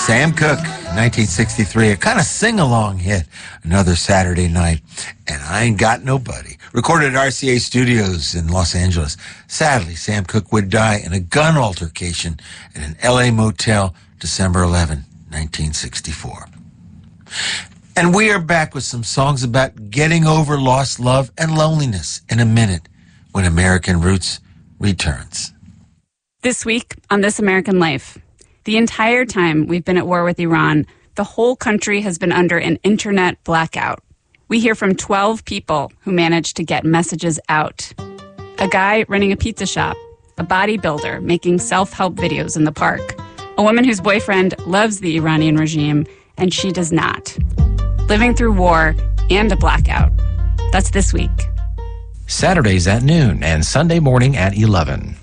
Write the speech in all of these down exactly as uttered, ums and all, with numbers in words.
Sam Cooke, nineteen sixty-three, a kind of sing-along hit, Another Saturday Night, and I Ain't Got Nobody, recorded at R C A Studios in Los Angeles. Sadly, Sam Cooke would die in a gun altercation at an L A motel December eleventh, nineteen sixty-four. And we are back with some songs about getting over lost love and loneliness in a minute when American Roots returns. This week on This American Life, the entire time we've been at war with Iran, the whole country has been under an internet blackout. We hear from twelve people who managed to get messages out. A guy running a pizza shop, a bodybuilder making self-help videos in the park, a woman whose boyfriend loves the Iranian regime and she does not. Living through war and a blackout. That's this week. Saturdays at noon and Sunday morning at eleven.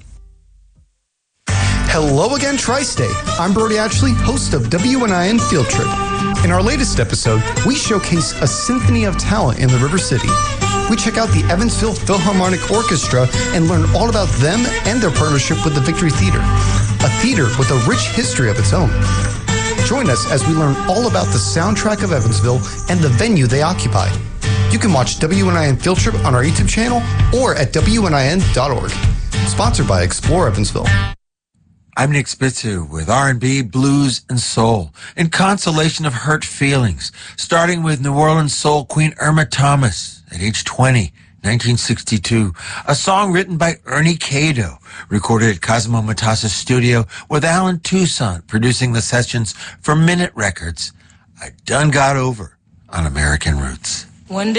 Hello again, Tri-State. I'm Brody Ashley, host of W N I N Field Trip. In our latest episode, we showcase a symphony of talent in the River City. We check out the Evansville Philharmonic Orchestra and learn all about them and their partnership with the Victory Theater, a theater with a rich history of its own. Join us as we learn all about the soundtrack of Evansville and the venue they occupy. You can watch W N I N Field Trip on our YouTube channel or at W N I N dot org. Sponsored by Explore Evansville. I'm Nick Spitzer with R and B, blues, and soul, in consolation of hurt feelings, starting with New Orleans soul queen Irma Thomas at age twenty, nineteen sixty-two, a song written by Ernie Cado, recorded at Cosmo Matassa's studio with Alan Toussaint producing the sessions for Minute Records. I done got over on American Roots. One day